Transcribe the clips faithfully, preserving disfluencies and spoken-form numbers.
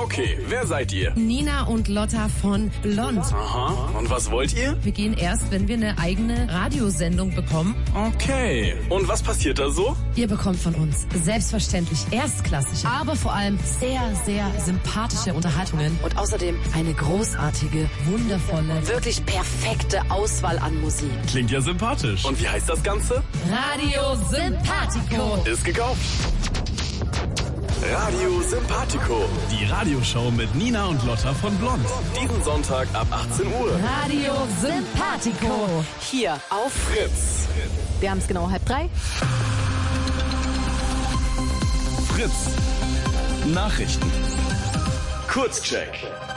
Okay, wer seid ihr? Nina und Lotta von Blond. Aha, und was wollt ihr? Wir gehen erst, wenn wir eine eigene Radiosendung bekommen. Okay, und was passiert da so? Ihr bekommt von uns selbstverständlich erstklassige, aber vor allem sehr, sehr sympathische Unterhaltungen. Und außerdem eine großartige, wundervolle, wirklich perfekte Auswahl an Musik. Klingt ja sympathisch. Und wie heißt das Ganze? Radio Sympathico. Ist gekauft. Radio Sympathico. Die Radioshow mit Nina und Lotta von Blond. Diesen Sonntag ab achtzehn Uhr. Radio Sympathico. Hier auf Fritz. Wir haben es genau halb drei. Fritz. Nachrichten. Kurzcheck.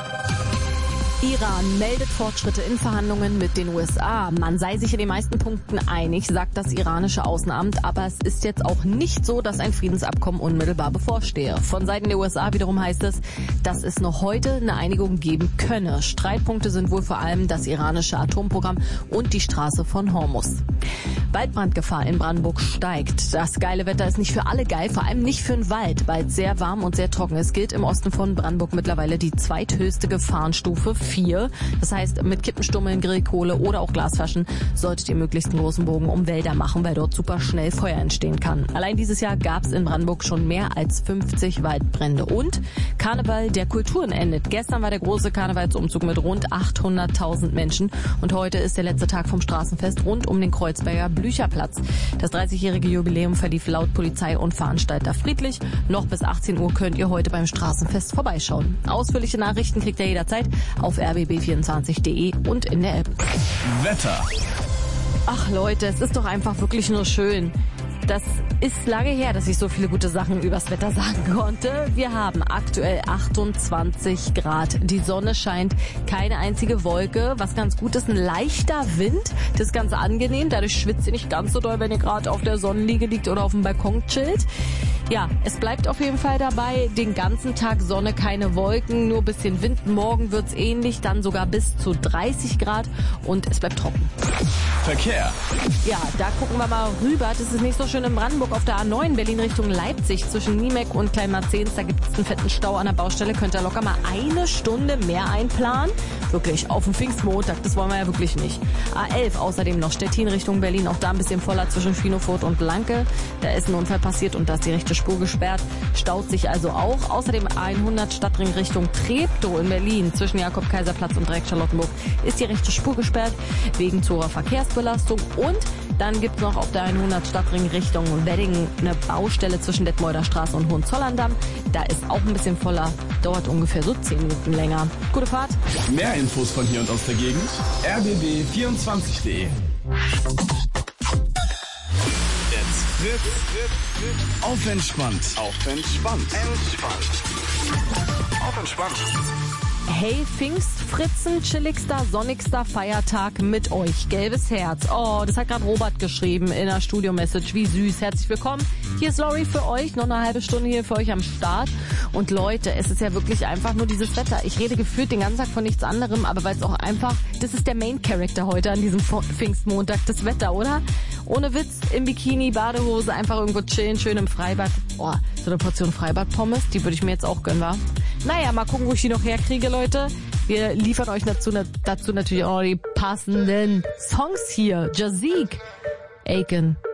Iran meldet Fortschritte in Verhandlungen mit den U S A. Man sei sich in den meisten Punkten einig, sagt das iranische Außenamt. Aber es ist jetzt auch nicht so, dass ein Friedensabkommen unmittelbar bevorstehe. Von Seiten der U S A wiederum heißt es, dass es noch heute eine Einigung geben könne. Streitpunkte sind wohl vor allem das iranische Atomprogramm und die Straße von Hormuz. Waldbrandgefahr in Brandenburg steigt. Das geile Wetter ist nicht für alle geil, vor allem nicht für den Wald, weil es sehr warm und sehr trocken ist. Gilt im Osten von Brandenburg mittlerweile die zweithöchste Gefahrenstufe vier. Das heißt, mit Kippenstummeln, Grillkohle oder auch Glasflaschen solltet ihr möglichst einen großen Bogen um Wälder machen, weil dort super schnell Feuer entstehen kann. Allein dieses Jahr gab es in Brandenburg schon mehr als fünfzig Waldbrände. Und Karneval der Kulturen endet. Gestern war der große Karnevalsumzug mit rund achthunderttausend Menschen und heute ist der letzte Tag vom Straßenfest rund um den Kreuzberger Blücherplatz. Das dreißigjährige Jubiläum verlief laut Polizei und Veranstalter friedlich. Noch bis achtzehn Uhr könnt ihr heute beim Straßenfest vorbeischauen. Ausführliche Nachrichten kriegt ihr jederzeit auf r b b vierundzwanzig punkt de und in der App. Wetter. Ach Leute, es ist doch einfach wirklich nur schön. Das ist lange her, dass ich so viele gute Sachen übers Wetter sagen konnte. Wir haben aktuell achtundzwanzig Grad. Die Sonne scheint, keine einzige Wolke. Was ganz gut ist, ein leichter Wind. Das ist ganz angenehm. Dadurch schwitzt ihr nicht ganz so doll, wenn ihr gerade auf der Sonnenliege liegt oder auf dem Balkon chillt. Ja, es bleibt auf jeden Fall dabei. Den ganzen Tag Sonne, keine Wolken, nur ein bisschen Wind. Morgen wird's ähnlich, dann sogar bis zu dreißig Grad und es bleibt trocken. Verkehr. Ja, da gucken wir mal rüber. Das ist nicht so schön in Brandenburg auf der A neun Berlin Richtung Leipzig zwischen Niemek und Kleinmarzens. Da gibt es einen fetten Stau an der Baustelle. Könnt ihr locker mal eine Stunde mehr einplanen. Wirklich, auf dem Pfingstmontag, das wollen wir ja wirklich nicht. A elf außerdem noch Stettin Richtung Berlin. Auch da ein bisschen voller zwischen Schweinfurt und Blanke. Da ist ein Unfall passiert und da ist die rechte Spur gesperrt. Staut sich also auch. Außerdem A hundert Stadtring Richtung Treptow in Berlin. Zwischen Jakob-Kaiser-Platz und Dreieck Charlottenburg ist die rechte Spur gesperrt wegen zu hoher Verkehrsbelastung. Und dann gibt es noch auf der hundert Stadtring Richtung Wedding eine Baustelle zwischen Detmolder Straße und Hohenzollern-Damm. Da ist auch ein bisschen voller, dauert ungefähr so zehn Minuten länger. Gute Fahrt. Mehr Infos von hier und aus der Gegend. r b b vierundzwanzig punkt de. Jetzt Fritz. Auf entspannt. Auf entspannt. Entspannt. Auf entspannt. Hey Pfingstfritzen, chilligster, sonnigster Feiertag mit euch. Gelbes Herz. Oh, das hat gerade Robert geschrieben in der Studio-Message. Wie süß. Herzlich willkommen. Hier ist Lori für euch. Noch eine halbe Stunde hier für euch am Start. Und Leute, es ist ja wirklich einfach nur dieses Wetter. Ich rede gefühlt den ganzen Tag von nichts anderem, aber weil es auch einfach, das ist der Main-Character heute an diesem Pfingstmontag, das Wetter, oder? Ohne Witz, im Bikini, Badehose, einfach irgendwo chillen, schön im Freibad. Oh, so eine Portion Freibad-Pommes, die würde ich mir jetzt auch gönnen, wa? Naja, mal gucken, wo ich die noch herkriege, Leute. Wir liefern euch dazu, dazu natürlich auch noch die passenden Songs hier. Jazik, Aiken.